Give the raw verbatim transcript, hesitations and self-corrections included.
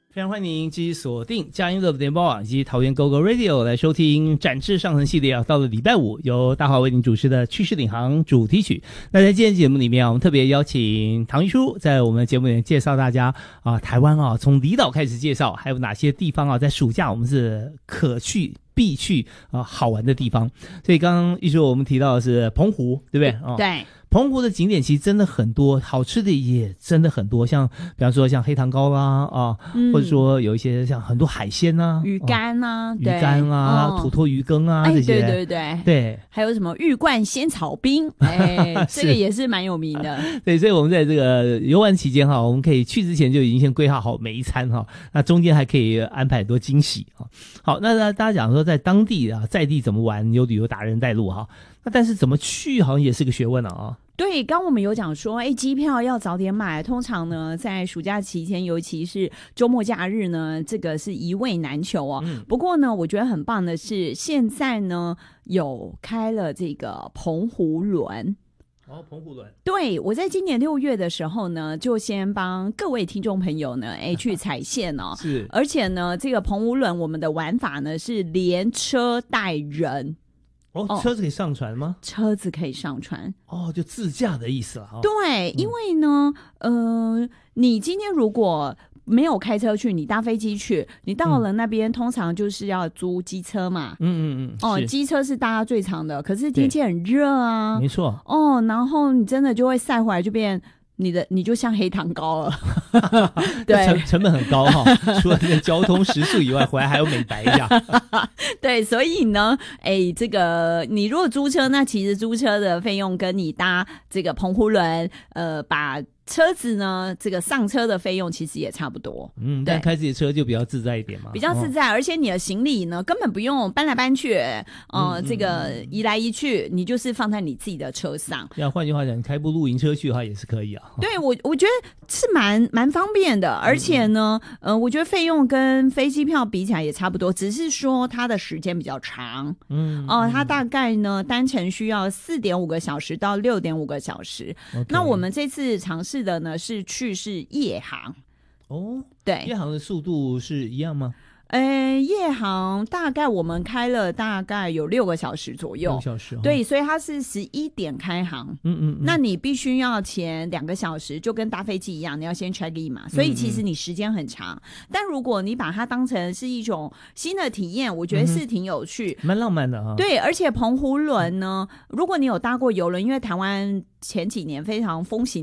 非常欢迎您继续锁定佳音乐联播网以及桃园 Go Go Radio 来收听展翅上层系列啊。到了礼拜五，由大华为您主持的趋势领航主题曲。那在今天节目里面啊，我们特别邀请唐一书在我们的节目里面介绍大家啊，台湾啊，从离岛开始介绍，还有哪些地方啊，在暑假我们是可去必去啊好玩的地方。所以刚刚一书我们提到的是澎湖，对不对？哦、 对。 澎湖的景点其实真的很多，好吃的也真的很多，像比方说像黑糖糕啦啊、嗯，或者说有一些像很多海鲜啊， 鱼干啊， 哦、鱼干啊，土托鱼羹啊、 哎、 这些， 对对对对， 还有什么玉冠仙草冰，哎，这个也是蛮有名的。 对，所以我们在这个游玩期间哈，我们可以去之前就已经先规划好每一餐哈，那中间还可以安排很多惊喜哈。好，那大家讲说在当地啊，在地怎么玩，有旅游达人带路哈。那但是怎么去好像也是个学问了啊。 对，刚我们有讲说，哎，机票要早点买。通常呢，在暑假期间，尤其是周末假日呢，这个是一位难求哦。嗯、不过呢，我觉得很棒的是，现在呢有开了这个澎湖轮。 哦，澎湖轮。 对，我在今年六月的时候呢，就先帮各位听众朋友呢，哎，去踩线哦。 是。 而且呢，这个澎湖轮我们的玩法呢是连车带人。 哦，车子可以上船吗？ 车子可以上船。 哦，就自驾的意思了、哦。 对，因为呢，呃，你今天如果没有开车去，你搭飞机去，你到了那边、嗯、通常就是要租机车嘛。 嗯嗯嗯。 哦，机车是大家最长的，可是天气很热啊。 没错。 哦，然后你真的就会晒回来，就变。你的你就像黑糖糕了，对， 成成本很高哈、哦，除了这个交通食宿以外，回来还有美白一下。 对，所以呢，哎，这个你如果租车，那其实租车的费用跟你搭这个澎湖轮，呃，把车子呢，这个上车的费用其实也差不多。 嗯，但开自己的车就比较自在一点嘛， 比较自在，哦、而且你的行李呢，根本不用搬来搬去，呃，嗯、这个移来移去，你就是放在你自己的车上。 要换句话讲，你开部露营车去的话也是可以啊。 对，我我觉得是蛮蛮方便的，而且呢，嗯、呃，我觉得费用跟飞机票比起来也差不多，只是说它的时间比较长。嗯，哦、呃，它大概呢单程需要四点五个小时到六点五个小时。Okay. 那我们这次尝试的呢是去是夜航。 哦， 对， 夜航的速度是一样吗？ 呃，夜航大概我们开了大概有六个小时左右， 六个小时、哦， 对，所以它是十一点开航，嗯嗯, 嗯，那你必须要前两个小时，就跟搭飞机一样，你要先 check in 嘛，所以其实你时间很长、嗯嗯。但如果你把它当成是一种新的体验，我觉得是挺有趣， 蛮、嗯、浪漫的哈、哦。 对，而且澎湖轮呢，如果你有搭过邮轮，因为台湾前几年非常风行。